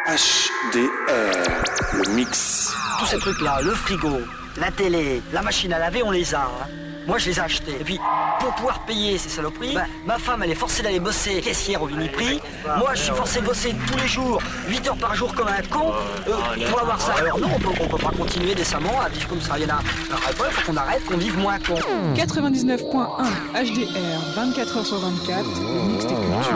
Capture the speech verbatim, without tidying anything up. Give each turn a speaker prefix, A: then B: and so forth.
A: H D R, le mix.
B: Tous ces trucs-là, le frigo, la télé, la machine à laver, on les a. Hein. Moi, je les ai achetés. Et puis, pour pouvoir payer ces saloperies, bah, ma femme, elle est forcée d'aller bosser caissière au Uniprix. Moi, je suis forcé de bosser tous les jours, huit heures par jour comme un con, euh, pour avoir ça. Alors non, on peut, on peut pas continuer décemment à vivre comme ça. Il y en a, il faut qu'on arrête, qu'on vive moins con.
C: quatre-vingt-dix-neuf point un H D R, vingt-quatre heures sur vingt-quatre, le mix des cultures.